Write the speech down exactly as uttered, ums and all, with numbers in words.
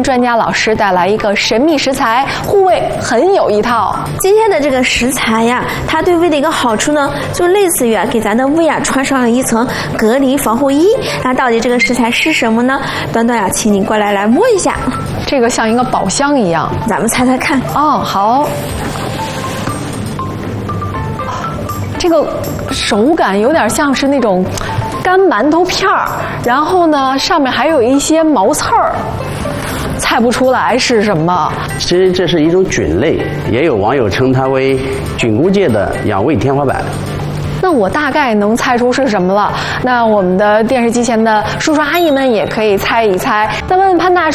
专家老师带来一个神秘食材，护胃很有一套。 今天的这个食材呀，它对胃的一个好处呢，就类似于啊给咱的胃啊穿上了一层隔离防护衣。那到底这个食材是什么呢？端端呀，请你过来来摸一下。 这个像一个宝箱一样， 咱们猜猜看。 哦，好。这个手感有点像是那种干馒头片儿，然后呢，上面还有一些毛刺儿，猜不出来是什么。 其实这是一种菌类，也有网友称它为菌菇界的养胃天花板。 那我大概能猜出是什么了。那我们的电视机前的叔叔阿姨们也可以猜一猜。再问问潘大叔。